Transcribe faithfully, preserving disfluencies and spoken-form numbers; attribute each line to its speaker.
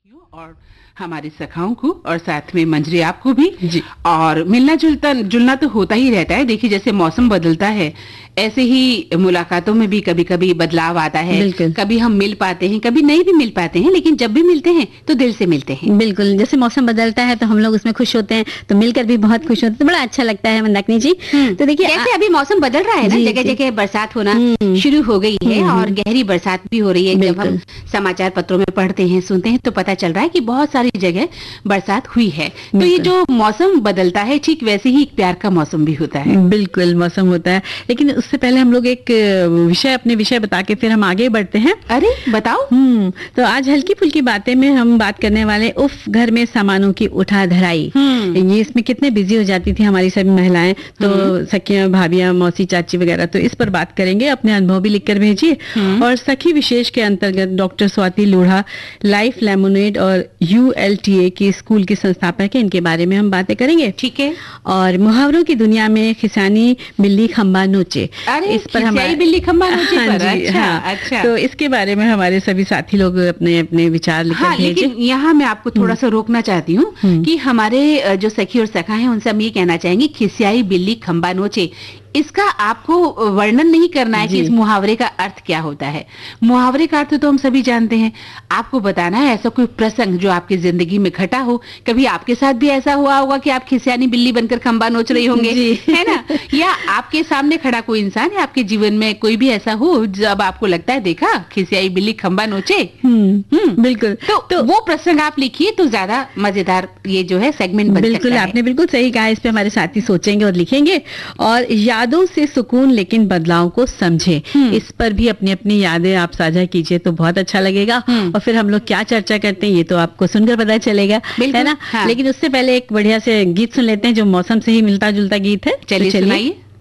Speaker 1: साथियों और हमारे सखाओं को और साथ में मंजरी आपको भी
Speaker 2: जी।
Speaker 1: और मिलना जुलता जुलना तो होता ही रहता है। देखिए जैसे मौसम बदलता है ऐसे ही मुलाकातों में भी कभी कभी बदलाव आता है।
Speaker 2: बिल्कुल।
Speaker 1: कभी हम मिल पाते हैं, कभी नहीं भी मिल पाते हैं, लेकिन जब भी मिलते हैं तो दिल से मिलते हैं।
Speaker 2: बिल्कुल, जैसे मौसम बदलता है तो हम लोग उसमें खुश होते हैं, तो मिलकर भी बहुत खुश होते हैं, तो बड़ा अच्छा लगता है मंदाकिनी जी। तो देखिए
Speaker 1: जैसे अभी मौसम बदल रहा है ना,
Speaker 2: जी,
Speaker 1: जगह
Speaker 2: जी।
Speaker 1: जगह बरसात होना
Speaker 2: हम्म।
Speaker 1: शुरू हो गई है
Speaker 2: हम्म,
Speaker 1: और
Speaker 2: हम्म।
Speaker 1: गहरी बरसात भी हो रही है। जब हम
Speaker 2: बिल्कुल।
Speaker 1: समाचार पत्रों में पढ़ते हैं, सुनते हैं तो पता चल रहा है कि बहुत सारी जगह बरसात हुई है। तो ये
Speaker 2: बिल्कुल।
Speaker 1: जो मौसम बदलता है ठीक वैसे ही एक प्यार का मौसम भी होता है।
Speaker 2: बिल्कुल मौसम होता है, लेकिन उससे पहले हम लोग एक अ, विषय अपने विषय बता के फिर हम आगे बढ़ते हैं।
Speaker 1: अरे बताओ।
Speaker 2: हम्म तो आज हल्की फुल्की बातें में हम बात करने वाले उफ घर में सामानों की उठा धराई।
Speaker 1: हम्म।
Speaker 2: ये इसमें कितने बिजी हो जाती थी हमारी सभी महिलाएं, तो सखियां, भाभियां, मौसी, चाची वगैरह, तो इस पर बात करेंगे। अपने अनुभव भी लिखकर भेजिए।
Speaker 1: हम्म।
Speaker 2: और सखी विशेष के अंतर्गत doctor Swati Lodha, life lemonade और यू एल टी ए की स्कूल की संस्थापक है, इनके बारे में हम बातें करेंगे।
Speaker 1: ठीक है।
Speaker 2: और मुहावरों की दुनिया में खिसानी बिल्ली खंबा नोचे,
Speaker 1: अरे
Speaker 2: इस पर हम
Speaker 1: खिसियाई बिल्ली खंबा नोचे
Speaker 2: हाँ
Speaker 1: पर।
Speaker 2: जी,
Speaker 1: अच्छा,
Speaker 2: हाँ।
Speaker 1: अच्छा।
Speaker 2: तो इसके बारे में हमारे सभी साथी लोग अपने अपने विचार लिखकर
Speaker 1: हाँ,
Speaker 2: भेजें।
Speaker 1: लेकिन यहाँ मैं आपको थोड़ा सा रोकना चाहती हूँ कि हमारे अ, जो सखी और सखा हैं उनसे हम ये कहना चाहेंगे, खिसियाई बिल्ली खंबा नोचे, इसका आपको वर्णन नहीं करना है कि
Speaker 2: जी।
Speaker 1: इस मुहावरे का अर्थ क्या होता है। मुहावरे का अर्थ तो हम सभी जानते हैं। आपको बताना है ऐसा कोई प्रसंग जो आपकी जिंदगी में घटा हो। कभी आपके साथ भी ऐसा हुआ होगा कि आप खिसियानी बिल्ली बनकर खंबा नोच रही होंगे,
Speaker 2: जी।
Speaker 1: है ना? या आपके सामने खड़ा कोई इंसान या आपके जीवन में कोई भी ऐसा हो जब आपको लगता है देखा खिसियाई बिल्ली खंबा नोचे।
Speaker 2: हम्म
Speaker 1: हम्म।
Speaker 2: बिल्कुल।
Speaker 1: तो, तो वो प्रसंग आप लिखिए तो ज्यादा मजेदार ये जो है सेगमेंट बन
Speaker 2: बिल्कुल
Speaker 1: सकता है।
Speaker 2: आपने बिल्कुल सही कहा। इस पे हमारे साथी सोचेंगे और लिखेंगे। और यादों से सुकून लेकिन बदलाव को समझे, इस पर भी अपनी अपनी यादें आप साझा कीजिए तो बहुत अच्छा लगेगा। और फिर हम लोग क्या चर्चा करते हैं ये तो आपको सुनकर पता चलेगा, है ना?
Speaker 1: हाँ।
Speaker 2: लेकिन उससे पहले एक बढ़िया से गीत सुन लेते हैं जो मौसम से ही मिलता जुलता गीत है।
Speaker 1: चलिए
Speaker 2: तो
Speaker 1: सुनाइए।